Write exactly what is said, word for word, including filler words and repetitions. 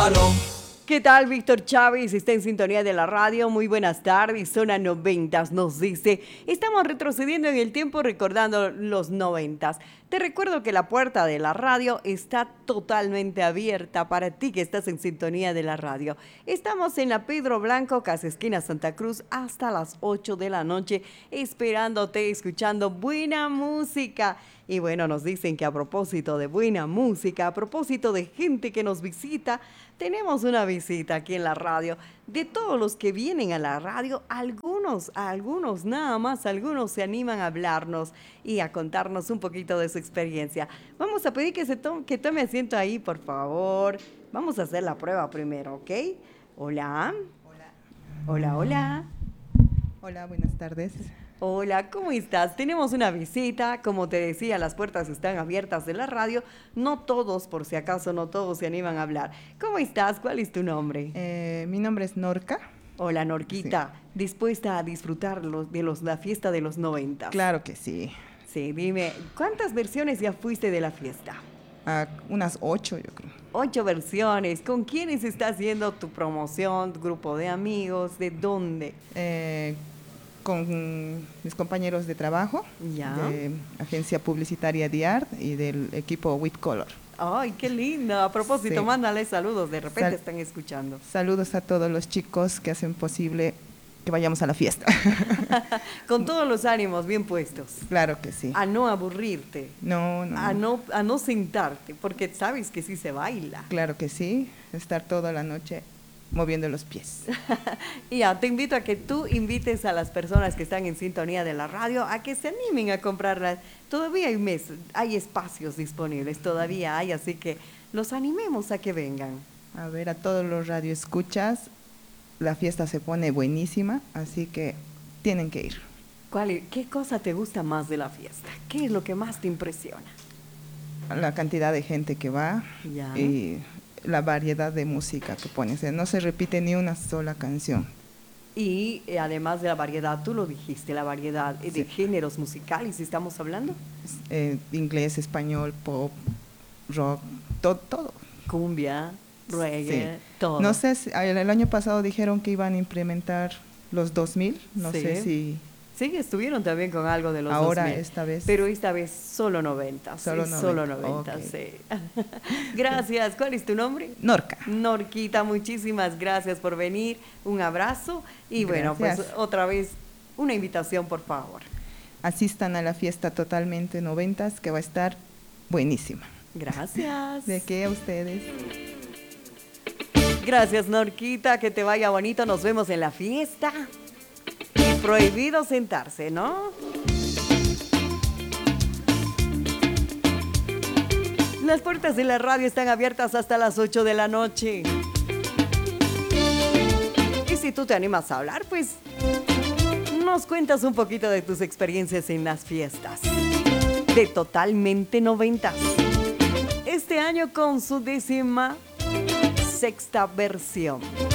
Escúchalo. ¿Qué tal, Víctor Chávez? Está en sintonía de la radio. Muy buenas tardes. Zona noventas nos dice. Estamos retrocediendo en el tiempo recordando los noventas. Te recuerdo que la puerta de la radio está totalmente abierta para ti que estás en sintonía de la radio. Estamos en la Pedro Blanco, casi esquina Santa Cruz, hasta las ocho de la noche, esperándote, escuchando buena música. Y bueno, nos dicen que a propósito de buena música, a propósito de gente que nos visita, tenemos una visita aquí en la radio. De todos los que vienen a la radio, algunos, algunos, nada más, algunos se animan a hablarnos y a contarnos un poquito de su experiencia. Vamos a pedir que, se tome, que tome asiento ahí, por favor. Vamos a hacer la prueba primero, ¿ok? Hola. Hola. Hola, hola. Hola, buenas tardes. Hola, ¿cómo estás? Tenemos una visita, como te decía, las puertas están abiertas de la radio, no todos, por si acaso, no todos se animan a hablar. ¿Cómo estás? ¿Cuál es tu nombre? Eh, mi nombre es Norca. Hola, Norquita, sí. ¿Dispuesta a disfrutar los, de los, la fiesta de los noventa? Claro que sí. Sí, dime, ¿cuántas versiones ya fuiste de la fiesta? Uh, unas ocho, yo creo. Ocho versiones. ¿Con quiénes está haciendo tu promoción, tu grupo de amigos? ¿De dónde? Eh... con mis compañeros de trabajo, ¿Ya? De agencia publicitaria D I A R D y del equipo With Color. ¡Ay, qué lindo! A propósito, sí. Mándale saludos, de repente Sal están escuchando. Saludos a todos los chicos que hacen posible que vayamos a la fiesta. Con todos los ánimos bien puestos. Claro que sí. A no aburrirte. No, no. A no, a no sentarte, porque sabes que sí se baila. Claro que sí, estar toda la noche moviendo los pies. Ya, te invito a que tú invites a las personas que están en sintonía de la radio a que se animen a comprarlas. Todavía hay meses, hay espacios disponibles, todavía hay, así que los animemos a que vengan. A ver, a todos los radioescuchas, la fiesta se pone buenísima, así que tienen que ir. ¿Cuál, ¿Qué cosa te gusta más de la fiesta? ¿Qué es lo que más te impresiona? La cantidad de gente que va ya. y la variedad de música que pones, no se repite ni una sola canción. Y eh, además de la variedad, tú lo dijiste, la variedad de sí. géneros musicales, ¿estamos hablando? Eh, inglés, español, pop, rock, to todo. Cumbia, reggae, sí. todo. No sé, si, el, el año pasado dijeron que iban a implementar los dos mil, no sí. sé si... Sí, estuvieron también con algo de los ahora, dos mil. esta vez. Pero esta vez solo noventa. Solo sí, noventa. Solo noventa, okay. Sí. Gracias. ¿Cuál es tu nombre? Norca. Norquita, muchísimas gracias por venir. Un abrazo. Y gracias. Bueno, pues otra vez una invitación, por favor. Asistan a la fiesta totalmente noventas, que va a estar buenísima. Gracias. ¿De qué a ustedes? Gracias, Norquita. Que te vaya bonito. Nos vemos en la fiesta. Prohibido sentarse, ¿no? Las puertas de la radio están abiertas hasta las ocho de la noche. Y si tú te animas a hablar, pues nos cuentas un poquito de tus experiencias en las fiestas de Totalmente Noventas. Este año con su décima sexta versión.